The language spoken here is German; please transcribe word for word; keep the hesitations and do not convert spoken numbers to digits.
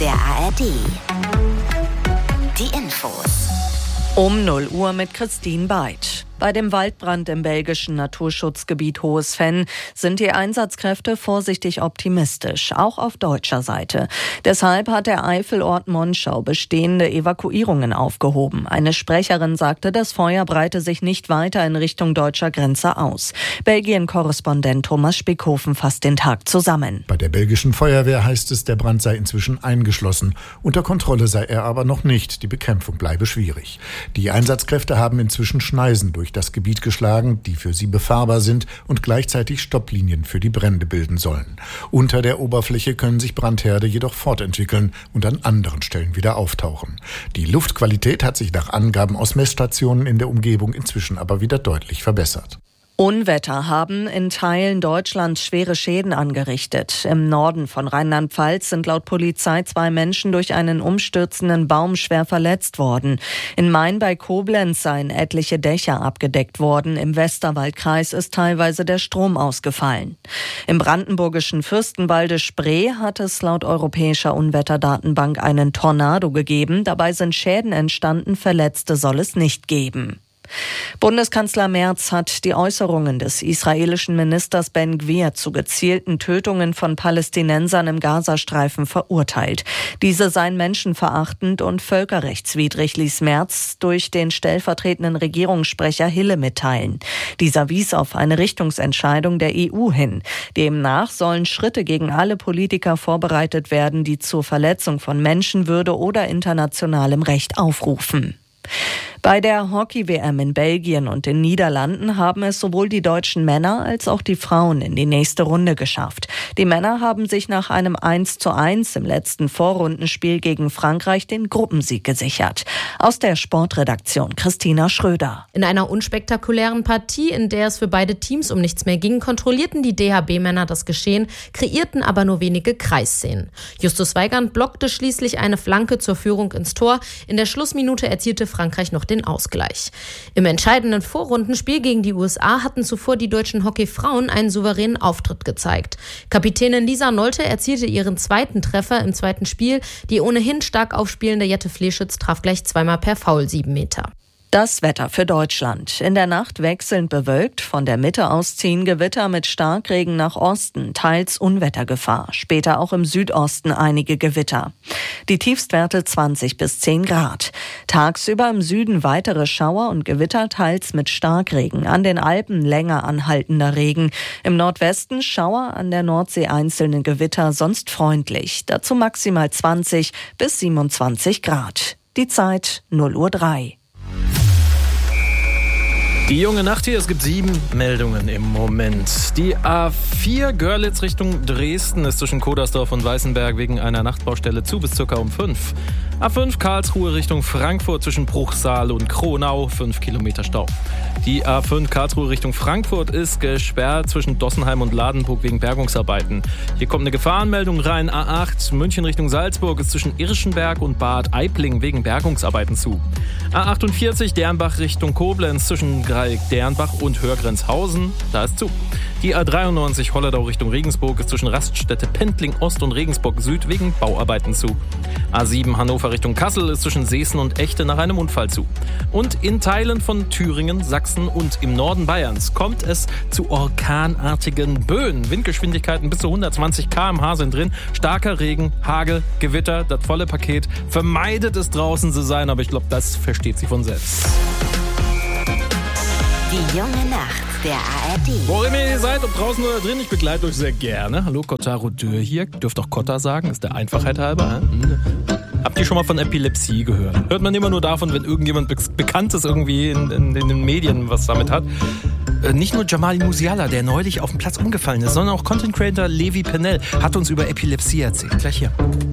der A R D. Die Infos. Um null Uhr mit Christine Beid. Bei dem Waldbrand im belgischen Naturschutzgebiet Hohes Venn sind die Einsatzkräfte vorsichtig optimistisch, auch auf deutscher Seite. Deshalb hat der Eifelort Monschau bestehende Evakuierungen aufgehoben. Eine Sprecherin sagte, das Feuer breite sich nicht weiter in Richtung deutscher Grenze aus. Belgien-Korrespondent Thomas Spickhofen fasst den Tag zusammen. Bei der belgischen Feuerwehr heißt es, der Brand sei inzwischen eingeschlossen. Unter Kontrolle sei er aber noch nicht. Die Bekämpfung bleibe schwierig. Die Einsatzkräfte haben inzwischen Schneisen durch das Gebiet geschlagen, die für sie befahrbar sind und gleichzeitig Stopplinien für die Brände bilden sollen. Unter der Oberfläche können sich Brandherde jedoch fortentwickeln und an anderen Stellen wieder auftauchen. Die Luftqualität hat sich nach Angaben aus Messstationen in der Umgebung inzwischen aber wieder deutlich verbessert. Unwetter haben in Teilen Deutschlands schwere Schäden angerichtet. Im Norden von Rheinland-Pfalz sind laut Polizei zwei Menschen durch einen umstürzenden Baum schwer verletzt worden. In Main bei Koblenz seien etliche Dächer abgedeckt worden. Im Westerwaldkreis ist teilweise der Strom ausgefallen. Im brandenburgischen Fürstenwalde Spree hat es laut Europäischer Unwetterdatenbank einen Tornado gegeben. Dabei sind Schäden entstanden, Verletzte soll es nicht geben. Bundeskanzler Merz hat die Äußerungen des israelischen Ministers Ben Gvir zu gezielten Tötungen von Palästinensern im Gazastreifen verurteilt. Diese seien menschenverachtend und völkerrechtswidrig, ließ Merz durch den stellvertretenden Regierungssprecher Hille mitteilen. Dieser wies auf eine Richtungsentscheidung der E U hin. Demnach sollen Schritte gegen alle Politiker vorbereitet werden, die zur Verletzung von Menschenwürde oder internationalem Recht aufrufen. Bei der Hockey-W M in Belgien und den Niederlanden haben es sowohl die deutschen Männer als auch die Frauen in die nächste Runde geschafft. Die Männer haben sich nach einem eins zu eins im letzten Vorrundenspiel gegen Frankreich den Gruppensieg gesichert. Aus der Sportredaktion Christina Schröder. In einer unspektakulären Partie, in der es für beide Teams um nichts mehr ging, kontrollierten die D H B-Männer das Geschehen, kreierten aber nur wenige Kreisszenen. Justus Weigand blockte schließlich eine Flanke zur Führung ins Tor. In der Schlussminute erzielte Frankreich noch den Ausgleich. Im entscheidenden Vorrundenspiel gegen die U S A hatten zuvor die deutschen Hockeyfrauen einen souveränen Auftritt gezeigt. Kapitänin Lisa Nolte erzielte ihren zweiten Treffer im zweiten Spiel. Die ohnehin stark aufspielende Jette Fleschitz traf gleich zweimal per Foul sieben Meter. Das Wetter für Deutschland. In der Nacht wechselnd bewölkt, von der Mitte aus ziehen Gewitter mit Starkregen nach Osten, teils Unwettergefahr. Später auch im Südosten einige Gewitter. Die Tiefstwerte zwanzig bis zehn Grad. Tagsüber im Süden weitere Schauer und Gewitter, teils mit Starkregen. An den Alpen länger anhaltender Regen. Im Nordwesten Schauer, an der Nordsee einzelne Gewitter, sonst freundlich. Dazu maximal zwanzig bis siebenundzwanzig Grad. Die Zeit null Uhr drei. Die junge Nacht hier, es gibt sieben Meldungen im Moment. Die A vier Görlitz Richtung Dresden ist zwischen Kodersdorf und Weißenberg wegen einer Nachtbaustelle zu bis circa um fünf. A fünf Karlsruhe Richtung Frankfurt zwischen Bruchsal und Kronau, fünf Kilometer Stau. Die A fünf Karlsruhe Richtung Frankfurt ist gesperrt zwischen Dossenheim und Ladenburg wegen Bergungsarbeiten. Hier kommt eine Gefahrenmeldung rein. A acht München Richtung Salzburg ist zwischen Irschenberg und Bad Aibling wegen Bergungsarbeiten zu. A achtundvierzig Dernbach Richtung Koblenz zwischen Dernbach und Hörgrenzhausen, da ist zu. Die A dreiundneunzig Holledau Richtung Regensburg ist zwischen Raststätte Pendling Ost und Regensburg Süd wegen Bauarbeiten zu. A sieben Hannover Richtung Kassel ist zwischen Seesen und Echte nach einem Unfall zu. Und in Teilen von Thüringen, Sachsen und im Norden Bayerns kommt es zu orkanartigen Böen. Windgeschwindigkeiten bis zu hundertzwanzig Kilometer pro Stunde sind drin. Starker Regen, Hagel, Gewitter, das volle Paket. Vermeidet es draußen zu sein, aber ich glaube, das versteht sich von selbst. Die junge Nacht der A R D. Wo immer ihr seid, ob draußen oder drin, ich begleite euch sehr gerne. Hallo, Kotaro Dürr hier. Dürft auch Kotta sagen, ist der Einfachheit halber. Hm? Habt ihr schon mal von Epilepsie gehört? Hört man immer nur davon, wenn irgendjemand Be- Bekanntes irgendwie in, in, in den Medien was damit hat. Äh, nicht nur Jamal Musiala, der neulich auf dem Platz umgefallen ist, sondern auch Content Creator Levi Pennell hat uns über Epilepsie erzählt. Gleich hier.